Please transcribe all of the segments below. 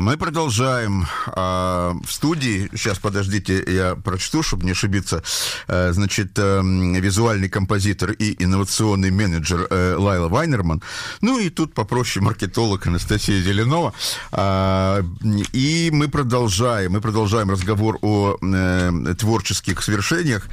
Мы продолжаем. В студии, сейчас, подождите, я прочту, чтобы не ошибиться, значит, визуальный композитор и инновационный менеджер Лайла Вайнерман, ну и тут попроще маркетолог Анастасия Зеленова. И мы продолжаем разговор о творческих свершениях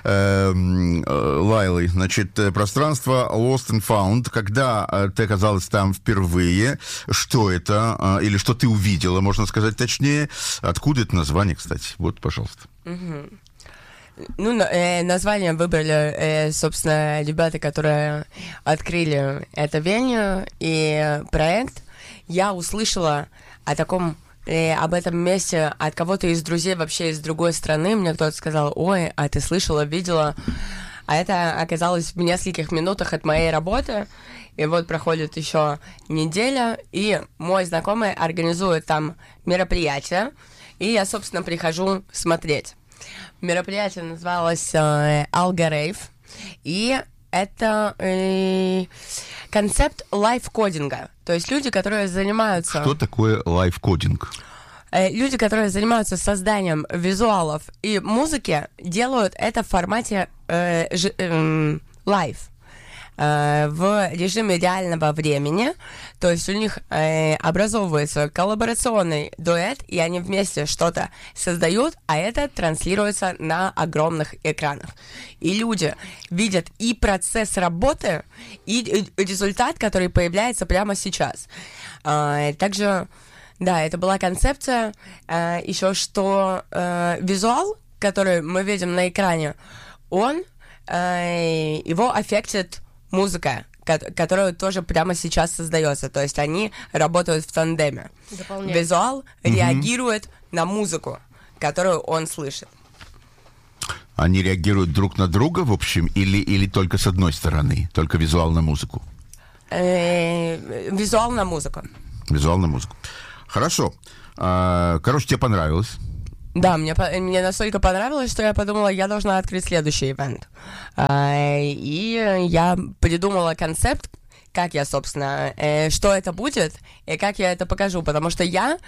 Лайлы. Значит, пространство Lost and Found, когда ты оказалась там впервые, что это, или что ты увидела, можно сказать точнее. Откуда это название, кстати? Вот, пожалуйста. Ну, название выбрали, собственно, ребята, которые открыли это веню и проект. Я услышала об этом месте от кого-то из друзей вообще из другой страны. Мне кто-то сказал: ой, а ты слышала, видела? А это оказалось в нескольких минутах от моей работы. И вот проходит еще неделя, и мой знакомый организует там мероприятие, и я, собственно, прихожу смотреть. Мероприятие называлось Alga Rave, и это концепт лайфкодинга. То есть люди, которые занимаются... Что такое лайфкодинг? Люди, которые занимаются созданием визуалов и музыки, делают это в формате лайв. В режиме реального времени, то есть у них образовывается коллаборационный дуэт, и они вместе что-то создают, а это транслируется на огромных экранах. И люди видят и процесс работы, и результат, который появляется прямо сейчас. Также, да, это была концепция, еще что визуал, который мы видим на экране, его аффектит музыка, которая тоже прямо сейчас создается. То есть они работают в тандеме. Визуал реагирует на музыку, которую он слышит. Они реагируют друг на друга, в общем, или только с одной стороны? Только визуал на музыку? Визуал на музыку. Визуал на музыку. Хорошо. Короче, тебе понравилось? Да, мне настолько понравилось, что я подумала, я должна открыть следующий ивент. И я придумала концепт, как я, собственно, что это будет и как я это покажу, потому что я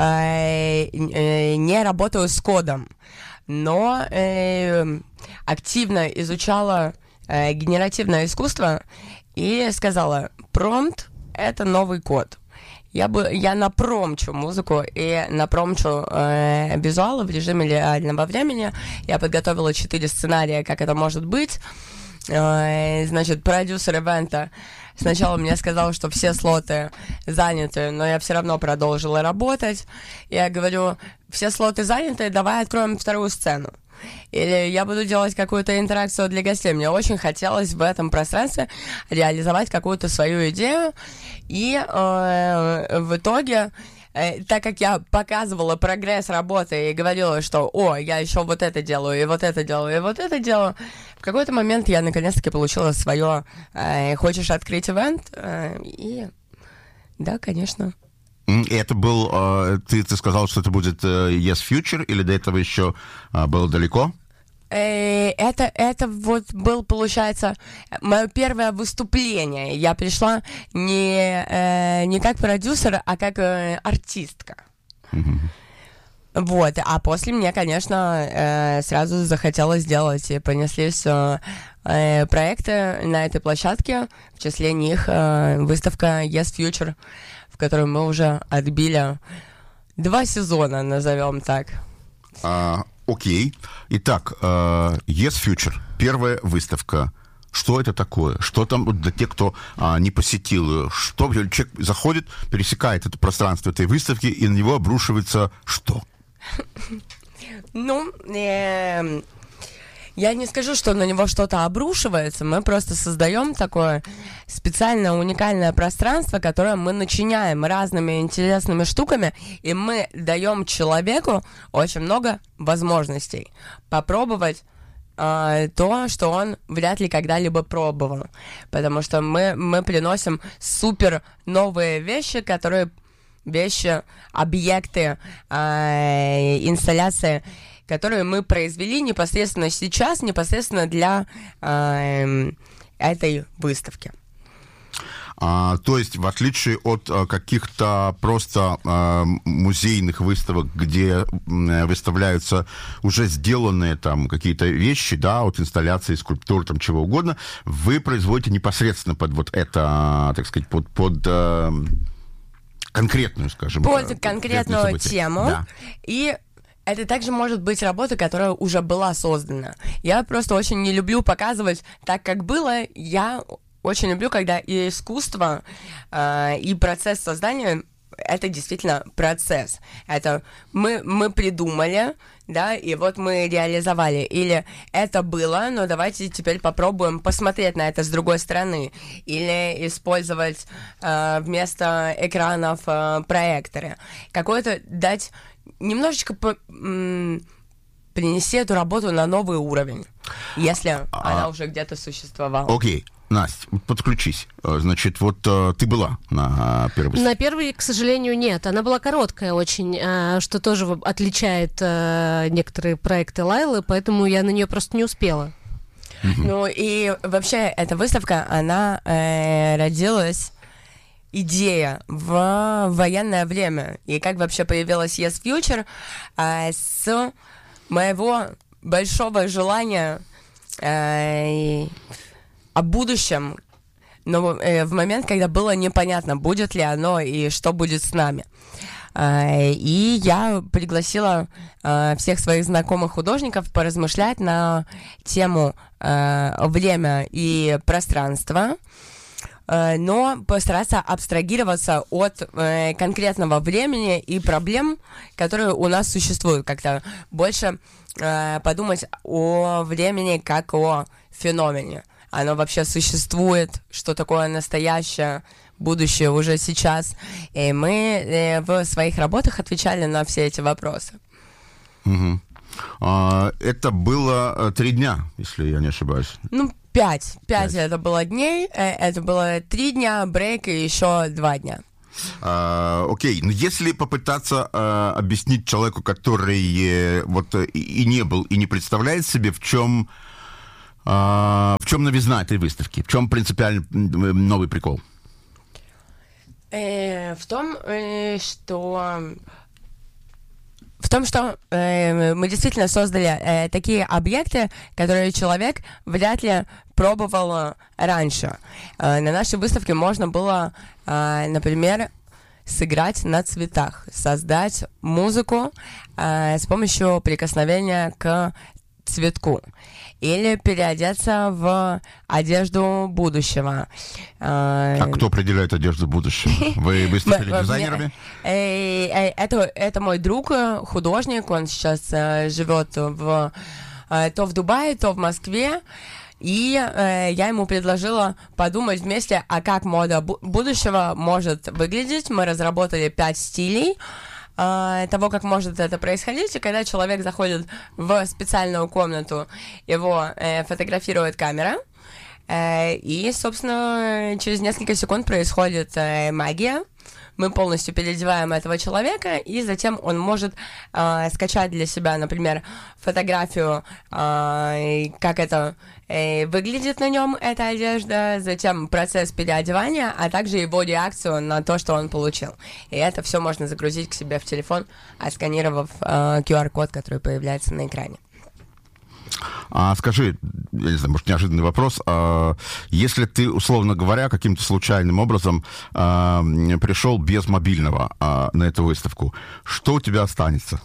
не работаю с кодом, но активно изучала генеративное искусство и сказала: промпт — это новый код. Я напромчу музыку и напромчу визуалы в режиме реального времени. Я подготовила 4 сценария, как это может быть. Значит, продюсер ивента сначала мне сказал, что все слоты заняты, но я все равно продолжила работать. Я говорю: все слоты заняты, давай откроем вторую сцену. Или я буду делать какую-то интеракцию для гостей. Мне очень хотелось в этом пространстве реализовать какую-то свою идею. И в итоге, так как я показывала прогресс работы и говорила, что я еще вот это делаю, и вот это делаю, и вот это делаю, в какой-то момент я наконец-таки получила свое «хочешь открыть ивент?» И да, конечно. Это был, ты сказал, что это будет Yes Future, или до этого еще было далеко? Это вот был, получается, мое первое выступление. Я пришла не как продюсер, а как артистка. Вот, а после мне, конечно, сразу захотелось сделать, и понеслись проекты на этой площадке, в числе них выставка Yes Future, в которой мы уже отбили 2 сезона, назовем так. Окей. Итак, Yes Future, первая выставка. Что это такое? Что там для тех, кто не посетил ее? Что человек заходит, пересекает это пространство этой выставки, и на него обрушивается что? Ну, я не скажу, что на него что-то обрушивается. Мы просто создаем такое специальное, уникальное пространство, которое мы начиняем разными интересными штуками, и мы даем человеку очень много возможностей попробовать то, что он вряд ли когда-либо пробовал. Потому что мы приносим супер новые вещи, объекты, инсталляции, которые мы произвели непосредственно сейчас, непосредственно для этой выставки. То есть, в отличие от каких-то просто музейных выставок, где выставляются уже сделанные там какие-то вещи, да, от инсталляции, скульптур, там чего угодно, вы производите непосредственно под вот это, так сказать, под конкретную, скажем. Под конкретную тему. Да. И это также может быть работа, которая уже была создана. Я просто очень не люблю показывать так, как было. Я очень люблю, когда и искусство, и процесс создания — это действительно процесс. Это мы придумали, да, и вот мы реализовали. Или это было, но давайте теперь попробуем посмотреть на это с другой стороны. Или использовать вместо экранов проекторы. Какое-то дать... Немножечко принести эту работу на новый уровень, если она уже где-то существовала. Окей. Настя, подключись. Значит, вот ты была на первой выставке? На первой, к сожалению, нет. Она была короткая очень, что тоже отличает некоторые проекты Лайлы, поэтому я на нее просто не успела. Ну и вообще эта выставка, она родилась... идея в военное время. И как вообще появилась Yes Future? С моего большого желания о будущем, но в момент, когда было непонятно, будет ли оно и что будет с нами. И я пригласила всех своих знакомых художников поразмышлять на тему время и пространство, но постараться абстрагироваться от конкретного времени и проблем, которые у нас существуют. Как-то больше подумать о времени как о феномене. Оно вообще существует, что такое настоящее, будущее уже сейчас. И мы в своих работах отвечали на все эти вопросы. Угу. Это было 3 дня, если я не ошибаюсь. Ну, 5 это было дней, это было 3 дня, брейк и еще 2 дня. Окей, но если попытаться объяснить человеку, который вот и не был, и не представляет себе, в чем новизна этой выставки, в чем принципиально новый прикол? В том, что мы действительно создали такие объекты, которые человек вряд ли пробовал раньше. На нашей выставке можно было, например, сыграть на цветах, создать музыку с помощью прикосновения к цветку. Или переодеться в одежду будущего. А кто определяет одежду будущего? Вы выступили дизайнерами? Это мой друг, художник. Он сейчас живет то в Дубае, то в Москве. И я ему предложила подумать вместе, а как мода будущего может выглядеть. Мы разработали 5 стилей того, как может это происходить. И когда человек заходит в специальную комнату, его фотографирует камера, и, собственно, через несколько секунд происходит магия. Мы полностью переодеваем этого человека, и затем он может скачать для себя, например, фотографию, как это выглядит на нем, эта одежда, затем процесс переодевания, а также его реакцию на то, что он получил. И это все можно загрузить к себе в телефон, отсканировав QR-код, который появляется на экране. Скажи, я не знаю, может, неожиданный вопрос. Если ты, условно говоря, каким-то случайным образом пришел без мобильного на эту выставку, что у тебя останется?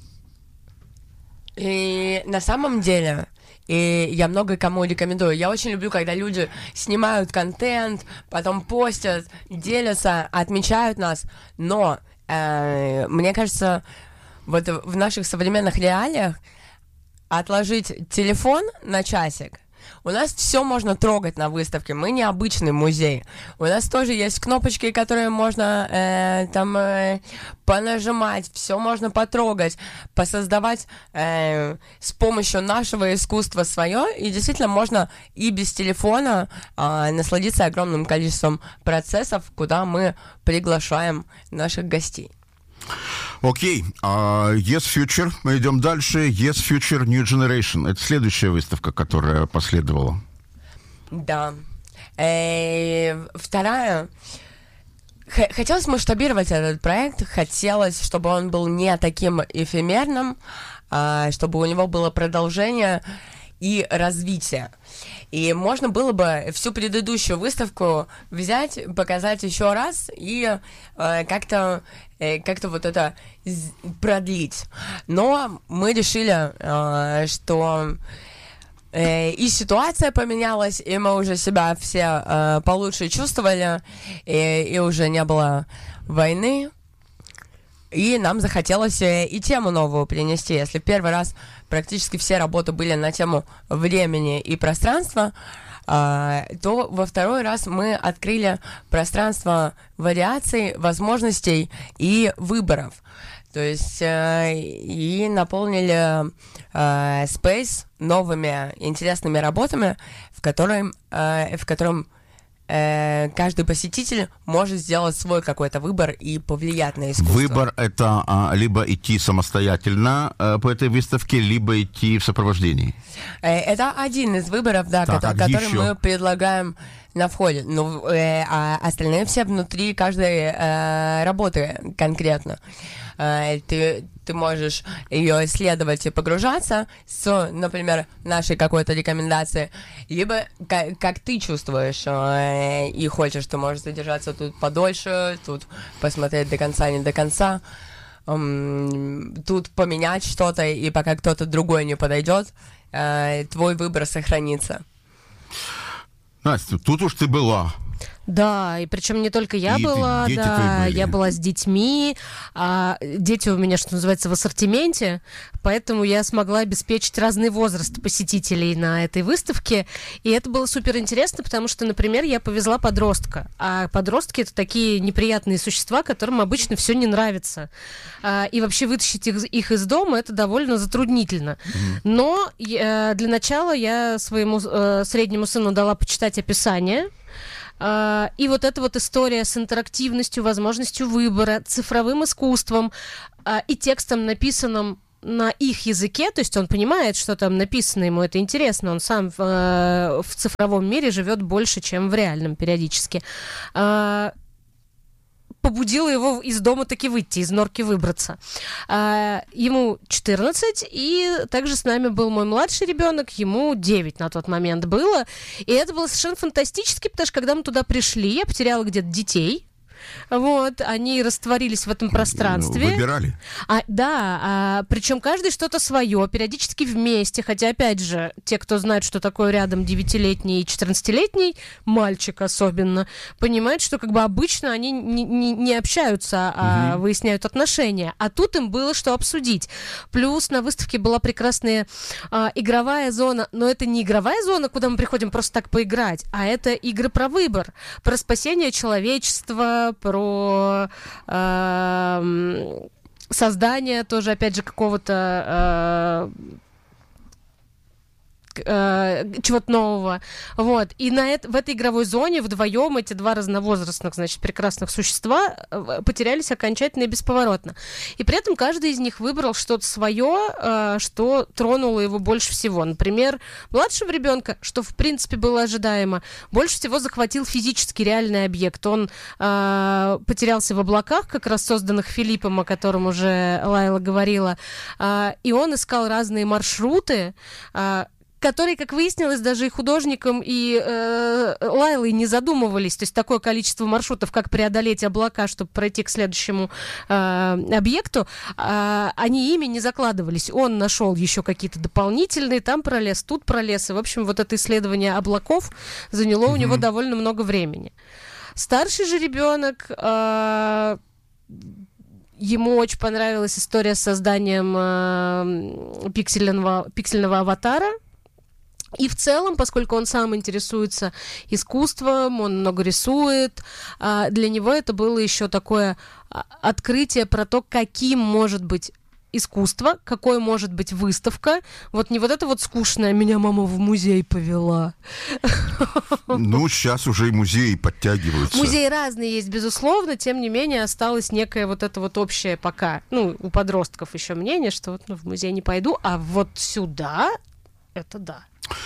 И на самом деле, и я много кому рекомендую. Я очень люблю, когда люди снимают контент, потом постят, делятся, отмечают нас. Но мне кажется, вот в наших современных реалиях отложить телефон на часик. У нас все можно трогать на выставке. Мы не обычный музей. У нас тоже есть кнопочки, которые можно понажимать, все можно потрогать, посоздавать с помощью нашего искусства свое. И действительно можно и без телефона насладиться огромным количеством процессов, куда мы приглашаем наших гостей. Окей, Yes Future, мы идем дальше. Yes Future New Generation. Это следующая выставка, которая последовала. Да. Вторая... Хотелось масштабировать этот проект, хотелось, чтобы он был не таким эфемерным, чтобы у него было продолжение и развитие. И можно было бы всю предыдущую выставку взять, показать еще раз и как-то вот это продлить. Но мы решили, что и ситуация поменялась, и мы уже себя все получше чувствовали, и уже не было войны. И нам захотелось и тему новую принести. Если в первый раз практически все работы были на тему времени и пространства, то во второй раз мы открыли пространство вариаций, возможностей и выборов. То есть и наполнили Space новыми интересными работами, в котором каждый посетитель может сделать свой какой-то выбор и повлиять на искусство. Выбор — это либо идти самостоятельно по этой выставке, либо идти в сопровождении. Это один из выборов, да, который мы предлагаем на входе. Ну, а остальные все внутри каждой работы конкретно. Ты можешь ее исследовать и погружаться с, например, нашей какой-то рекомендации, либо как ты чувствуешь и хочешь, ты можешь задержаться тут подольше, тут посмотреть до конца, не до конца, тут поменять что-то, и пока кто-то другой не подойдет, твой выбор сохранится. Настя, тут уж ты была. Да, и причем не только я была, да, я была с детьми, а дети у меня, что называется, в ассортименте, поэтому я смогла обеспечить разный возраст посетителей на этой выставке, и это было супер интересно, потому что, например, я повезла подростка, а подростки — это такие неприятные существа, которым обычно все не нравится, и вообще вытащить их из дома — это довольно затруднительно. Но для начала я своему среднему сыну дала почитать описание. И вот эта вот история с интерактивностью, возможностью выбора, цифровым искусством и текстом, написанным на их языке, то есть он понимает, что там написано, ему это интересно, он сам в цифровом мире живет больше, чем в реальном периодически. Побудила его из дома таки выйти, из норки выбраться. Ему 14, и также с нами был мой младший ребенок, ему 9 на тот момент было. И это было совершенно фантастически, потому что когда мы туда пришли, я потеряла где-то детей. Вот, они растворились в этом пространстве. Выбирали? Да, причем каждый что-то свое, периодически вместе, хотя, опять же, те, кто знает, что такое рядом 9-летний и 14-летний, мальчик особенно, понимают, что как бы обычно они не общаются, а выясняют отношения, а тут им было что обсудить. Плюс на выставке была прекрасная игровая зона, но это не игровая зона, куда мы приходим просто так поиграть, а это игры про выбор, про спасение человечества, про создание тоже, опять же, какого-то чего-то нового. Вот. И в этой игровой зоне вдвоем эти два разновозрастных, значит, прекрасных существа потерялись окончательно и бесповоротно. И при этом каждый из них выбрал что-то свое, что тронуло его больше всего. Например, младшего ребенка, что в принципе было ожидаемо, больше всего захватил физически реальный объект. Он потерялся в облаках, как раз созданных Филиппом, о котором уже Лайла говорила, и он искал разные маршруты, которые, как выяснилось, даже и художникам, и Лайлой не задумывались. То есть такое количество маршрутов, как преодолеть облака, чтобы пройти к следующему объекту, они ими не закладывались. Он нашел еще какие-то дополнительные, там пролез, тут пролез. И, в общем, вот это исследование облаков заняло у него довольно много времени. Старший же ребенок... Ему очень понравилась история с созданием пиксельного аватара. И в целом, поскольку он сам интересуется искусством, он много рисует, для него это было еще такое открытие про то, каким может быть искусство, какой может быть выставка. Вот не вот это вот скучное «меня мама в музей повела». Ну, сейчас уже и музеи подтягиваются. Музеи разные есть, безусловно, тем не менее осталось некое вот это вот общее пока, ну, у подростков еще мнение, что вот в музей не пойду, а вот сюда это да.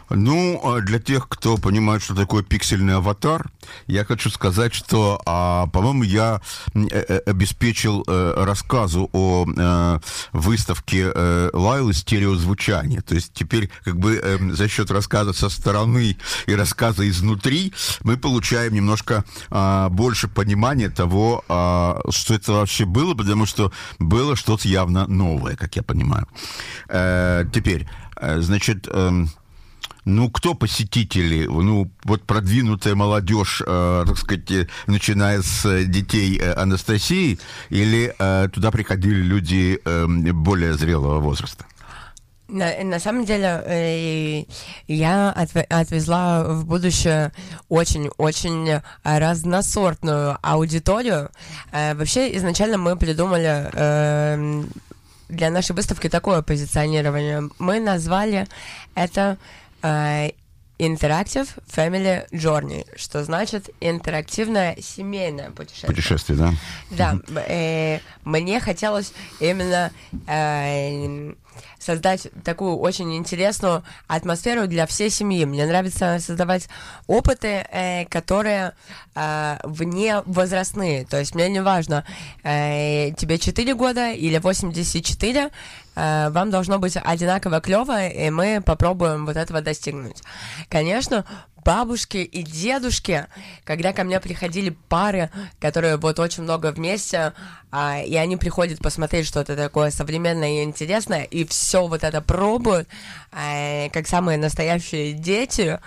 Ну, для тех, кто понимает, что такое пиксельный аватар, я хочу сказать, что, по-моему, я обеспечил рассказу о выставке Лайлы стереозвучания. То есть теперь как бы за счет рассказа со стороны и рассказа изнутри мы получаем немножко больше понимания того, что это вообще было, потому что было что-то явно новое, как я понимаю. Теперь, значит... Ну, кто посетители? Ну, вот продвинутая молодежь, так сказать, начиная с детей Анастасии, или туда приходили люди более зрелого возраста? На самом деле, я отвезла в будущее очень-очень разносортную аудиторию. Вообще, изначально мы придумали для нашей выставки такое позиционирование. Мы назвали это Interactive Family Journey, что значит интерактивное семейное путешествие. Путешествие, да? Да. Мне хотелось именно создать такую очень интересную атмосферу для всей семьи. Мне нравится создавать опыты, которые вне возрастные. То есть мне не важно, тебе 4 года или 84, вам должно быть одинаково клево, и мы попробуем вот этого достигнуть. Конечно, бабушки и дедушки, когда ко мне приходили пары, которые вот очень много вместе, и они приходят посмотреть что-то такое современное и интересное, и все вот это пробуют, как самые настоящие дети,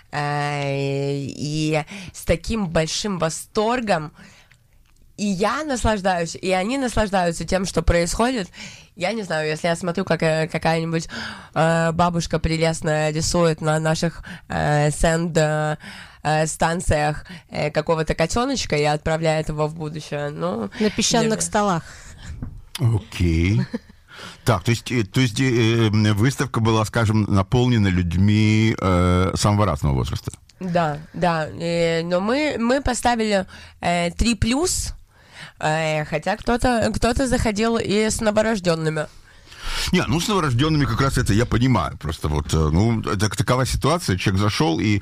и с таким большим восторгом. И я наслаждаюсь, и они наслаждаются тем, что происходит. Я не знаю, если я смотрю, как какая-нибудь бабушка прелестная рисует на наших станциях какого-то котеночка и отправляет его в будущее. Ну, на песчаных столах. Окей. Так, то есть выставка была, скажем, наполнена людьми самого разного возраста. Да. Но мы поставили 3+, хотя кто-то заходил и с новорожденными. Не, ну с новорожденными как раз это я понимаю. Просто вот, ну, это такова ситуация, человек зашел, и